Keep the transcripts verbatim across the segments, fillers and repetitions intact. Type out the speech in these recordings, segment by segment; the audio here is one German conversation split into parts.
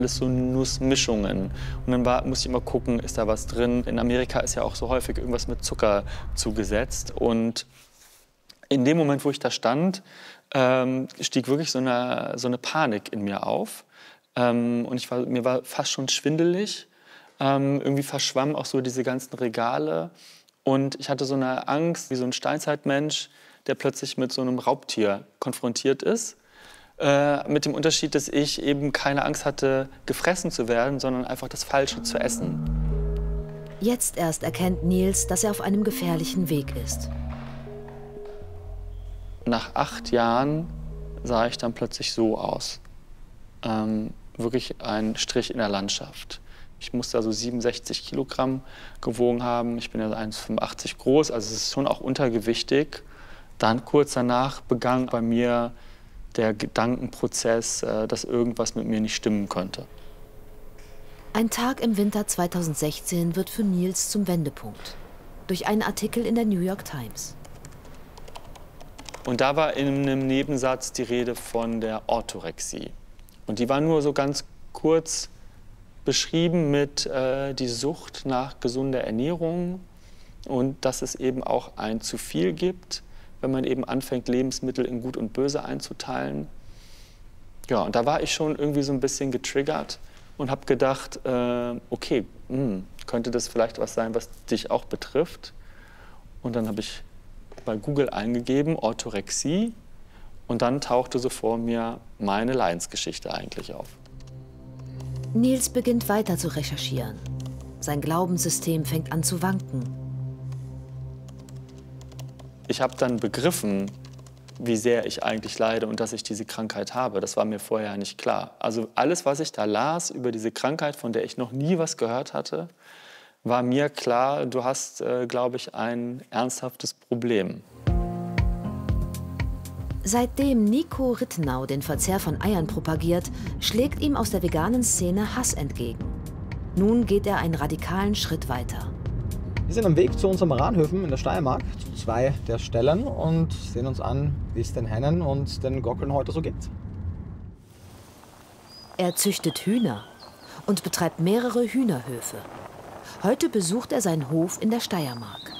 Alles so Nussmischungen. Und dann war, musste ich immer gucken, ist da was drin. In Amerika ist ja auch so häufig irgendwas mit Zucker zugesetzt. Und in dem Moment, wo ich da stand, ähm, stieg wirklich so eine, so eine Panik in mir auf. Ähm, und ich war, mir war fast schon schwindelig. Ähm, irgendwie verschwammen auch so diese ganzen Regale. Und ich hatte so eine Angst, wie so ein Steinzeitmensch, der plötzlich mit so einem Raubtier konfrontiert ist. Äh, mit dem Unterschied, dass ich eben keine Angst hatte, gefressen zu werden, sondern einfach das Falsche zu essen. Jetzt erst erkennt Nils, dass er auf einem gefährlichen Weg ist. Nach acht Jahren sah ich dann plötzlich so aus. Ähm, wirklich ein Strich in der Landschaft. Ich musste also siebenundsechzig Kilogramm gewogen haben. Ich bin ja eins Komma fünfundachtzig groß, also es ist schon auch untergewichtig. Dann kurz danach begann bei mir der Gedankenprozess, dass irgendwas mit mir nicht stimmen könnte. Ein Tag im Winter zweitausendsechzehn wird für Nils zum Wendepunkt. Durch einen Artikel in der New York Times. Und da war in einem Nebensatz die Rede von der Orthorexie. Und die war nur so ganz kurz beschrieben mit äh, die Sucht nach gesunder Ernährung und dass es eben auch ein zu viel gibt, wenn man eben anfängt, Lebensmittel in Gut und Böse einzuteilen. Ja, und da war ich schon irgendwie so ein bisschen getriggert und habe gedacht, äh, okay, mh, könnte das vielleicht was sein, was dich auch betrifft? Und dann habe ich bei Google eingegeben, Orthorexie, und dann tauchte so vor mir meine Leidensgeschichte eigentlich auf. Nils beginnt weiter zu recherchieren. Sein Glaubenssystem fängt an zu wanken. Ich habe dann begriffen, wie sehr ich eigentlich leide und dass ich diese Krankheit habe. Das war mir vorher nicht klar. Also alles, was ich da las über diese Krankheit, von der ich noch nie was gehört hatte, war mir klar, du hast, äh, glaube ich, ein ernsthaftes Problem. Seitdem Nico Rittenau den Verzehr von Eiern propagiert, schlägt ihm aus der veganen Szene Hass entgegen. Nun geht er einen radikalen Schritt weiter. Wir sind am Weg zu unseren Maranhöfen in der Steiermark, zu zwei der Stellen, und sehen uns an, wie es den Hennen und den Gockeln heute so geht. Er züchtet Hühner und betreibt mehrere Hühnerhöfe. Heute besucht er seinen Hof in der Steiermark.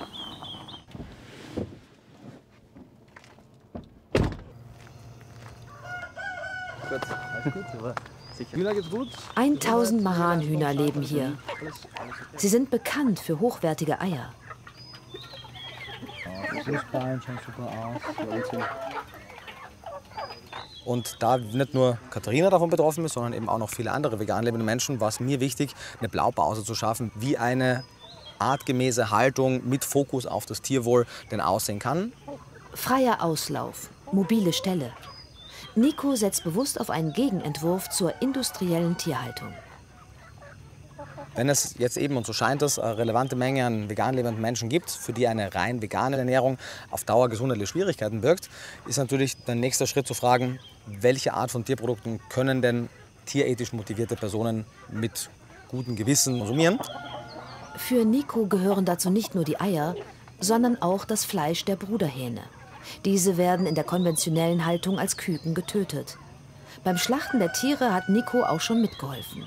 tausend Maranhühner leben hier. Sie sind bekannt für hochwertige Eier. Und da nicht nur Katharina davon betroffen ist, sondern eben auch noch viele andere vegan lebende Menschen, war es mir wichtig, eine Blaupause zu schaffen, wie eine artgemäße Haltung mit Fokus auf das Tierwohl denn aussehen kann. Freier Auslauf, mobile Ställe. Nico setzt bewusst auf einen Gegenentwurf zur industriellen Tierhaltung. Wenn es jetzt eben, und so scheint es, eine relevante Menge an vegan lebenden Menschen gibt, für die eine rein vegane Ernährung auf Dauer gesundheitliche Schwierigkeiten birgt, ist natürlich der nächste Schritt zu fragen, welche Art von Tierprodukten können denn tierethisch motivierte Personen mit gutem Gewissen konsumieren. Für Nico gehören dazu nicht nur die Eier, sondern auch das Fleisch der Bruderhähne. Diese werden in der konventionellen Haltung als Küken getötet. Beim Schlachten der Tiere hat Nico auch schon mitgeholfen.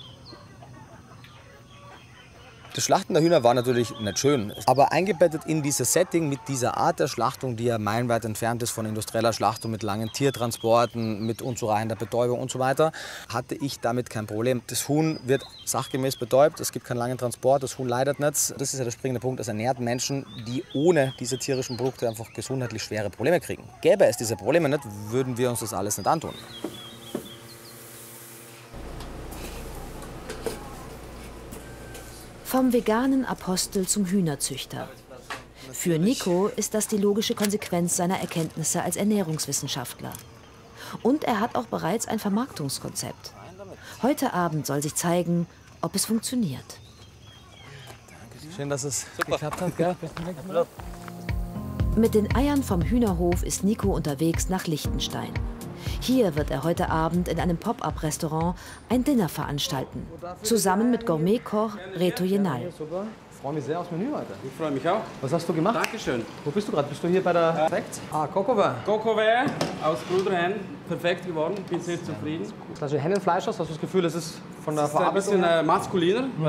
Das Schlachten der Hühner war natürlich nicht schön, aber eingebettet in dieses Setting mit dieser Art der Schlachtung, die ja meilenweit entfernt ist von industrieller Schlachtung mit langen Tiertransporten, mit unzureichender Betäubung und so weiter, hatte ich damit kein Problem. Das Huhn wird sachgemäß betäubt, es gibt keinen langen Transport, das Huhn leidet nicht. Das ist ja der springende Punkt, es ernährt Menschen, die ohne diese tierischen Produkte einfach gesundheitlich schwere Probleme kriegen. Gäbe es diese Probleme nicht, würden wir uns das alles nicht antun. Vom veganen Apostel zum Hühnerzüchter. Für Nico ist das die logische Konsequenz seiner Erkenntnisse als Ernährungswissenschaftler. Und er hat auch bereits ein Vermarktungskonzept. Heute Abend soll sich zeigen, ob es funktioniert. Schön, dass es geklappt hat, gell? Mit den Eiern vom Hühnerhof ist Nico unterwegs nach Liechtenstein. Hier wird er heute Abend in einem Pop-up-Restaurant ein Dinner veranstalten, zusammen mit Gourmetkoch Reto Jenal. freue mich sehr aufs Menü heute. Ich freue mich auch. Was hast du gemacht? Dankeschön. Wo bist du gerade? Bist du hier bei der... Perfekt. Ah, Kokova. Kokova aus Bruderhen. Perfekt geworden. Bin sehr zufrieden. Das ist Hennenfleisch aus. Hast du das Gefühl, es ist von der Das ist ein Verarbeitung bisschen her? äh, maskuliner, weil